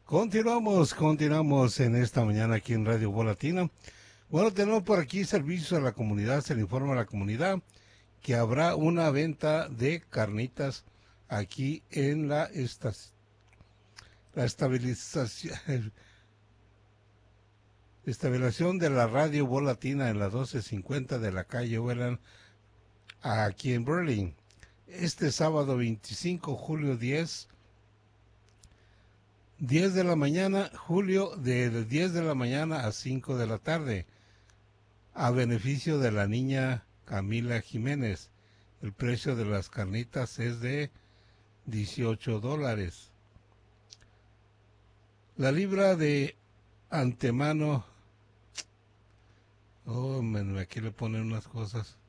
Continuamos en esta mañana aquí en Radio Voz Latina. Bueno, tenemos por aquí servicios a la comunidad, se le informa a la comunidad que habrá una venta de carnitas aquí en la estabilización de la Radio Voz Latina en la 1250 de la calle Oberlin, aquí en Berlín. Este sábado 25, julio 10 de la mañana, julio, de 10 de la mañana a 5 de la tarde, a beneficio de la niña Camila Jiménez. El precio de las carnitas es de $18. La libra de antemano, aquí le ponen unas cosas.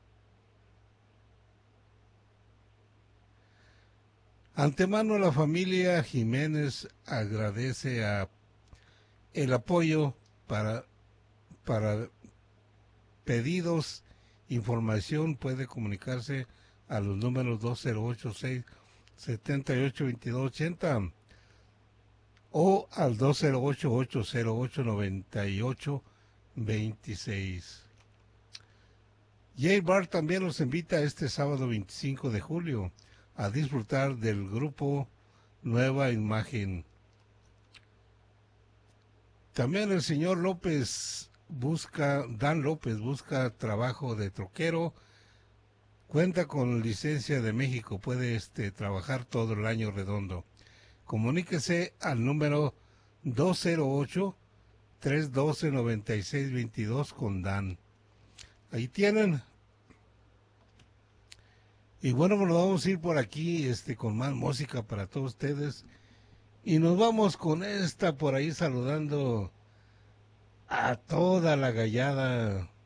Antemano, la familia Jiménez agradece el apoyo para pedidos, información. Puede comunicarse a los números 2086-782280 o al 208-808-9826. J Bar también los invita este sábado 25 de julio a disfrutar del grupo Nueva Imagen. También el señor Dan López busca trabajo de troquero. Cuenta con licencia de México, puede trabajar todo el año redondo. Comuníquese al número 208-312-9622 con Dan. Ahí tienen. Y bueno, pues nos vamos a ir por aquí con más música para todos ustedes. Y nos vamos con esta por ahí saludando a toda la gallada